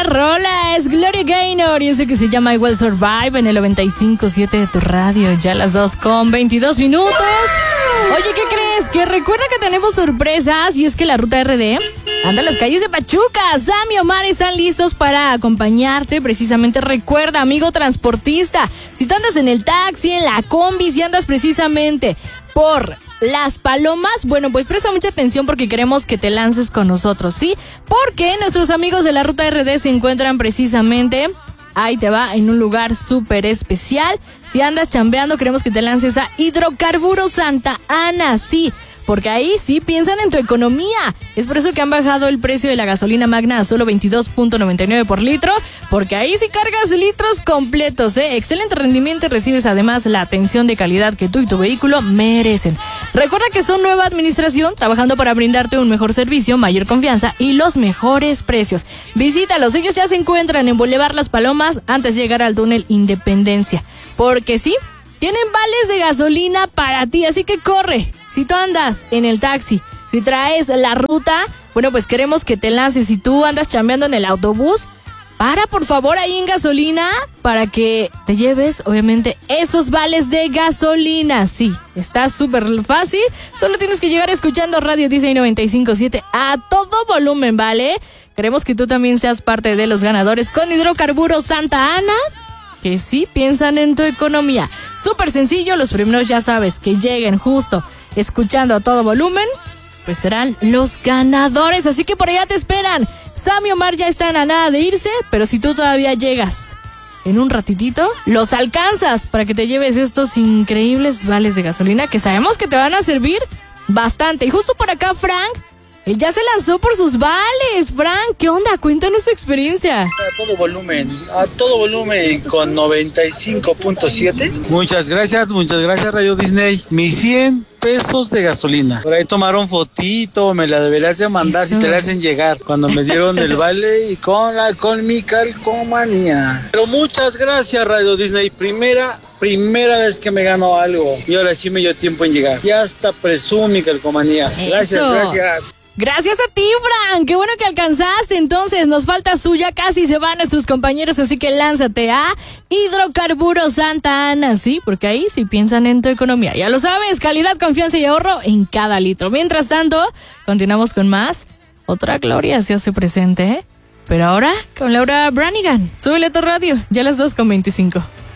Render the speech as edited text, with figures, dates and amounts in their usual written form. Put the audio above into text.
rola es Gloria Gaynor y ese que se llama I Will Survive en el 95.7 de tu radio, ya las 2:22 minutos. Oye, ¿qué crees? Que recuerda que tenemos sorpresas y es que la Ruta RD anda en las calles de Pachuca. Sam y Omar están listos para acompañarte. Precisamente recuerda, amigo transportista, si tú andas en el taxi, en la combi, si andas precisamente por Las Palomas, bueno, pues presta mucha atención porque queremos que te lances con nosotros, ¿sí? Porque nuestros amigos de la Ruta RD se encuentran precisamente, ahí te va, en un lugar súper especial. Si andas chambeando, queremos que te lances a Hidrocarburos Santa Ana, sí, porque ahí sí piensan en tu economía. Es por eso que han bajado el precio de la gasolina magna a solo 22.99 por litro, porque ahí sí cargas litros completos, ¿eh? Excelente rendimiento y recibes además la atención de calidad que tú y tu vehículo merecen. Recuerda que son nueva administración, trabajando para brindarte un mejor servicio, mayor confianza y los mejores precios. Visítalos, ellos ya se encuentran en Boulevard Las Palomas antes de llegar al túnel Independencia, porque sí, tienen vales de gasolina para ti, así que corre. Si tú andas en el taxi, si traes la ruta, bueno, pues queremos que te lances. Si tú andas chambeando en el autobús, para por favor ahí en gasolina para que te lleves, obviamente, esos vales de gasolina. Sí, está súper fácil. Solo tienes que llegar escuchando Radio Disney 95.7 a todo volumen, ¿vale? Queremos que tú también seas parte de los ganadores con Hidrocarburos Santa Ana, que sí piensan en tu economía. Súper sencillo, los primeros ya sabes que lleguen justo escuchando a todo volumen, pues serán los ganadores, así que por allá te esperan. Sam y Omar ya están a nada de irse, pero si tú todavía llegas en un ratitito, los alcanzas para que te lleves estos increíbles vales de gasolina que sabemos que te van a servir bastante. Y justo por acá, Frank, él ya se lanzó por sus vales. Frank, ¿qué onda? Cuéntanos tu experiencia. A todo volumen con 95.7. Muchas gracias Radio Disney. Mis 100 pesos de gasolina. Por ahí tomaron fotito, me la deberías de mandar. Eso. Si te la hacen llegar. Cuando me dieron el vale y con mi calcomanía. Pero muchas gracias Radio Disney. Primera vez que me gano algo. Y ahora sí me dio tiempo en llegar. Ya hasta presumí mi calcomanía. Gracias. Gracias a ti, Frank. Qué bueno que alcanzaste. Entonces, nos falta suya. Casi se van nuestros compañeros, así que lánzate a Hidrocarburos Santa Ana, ¿sí? Porque ahí sí piensan en tu economía. Ya lo sabes, calidad, confianza y ahorro en cada litro. Mientras tanto, continuamos con más. Otra Gloria se hace presente, ¿eh? Pero ahora con Laura Branigan. Súbele a tu radio, ya las 2:25.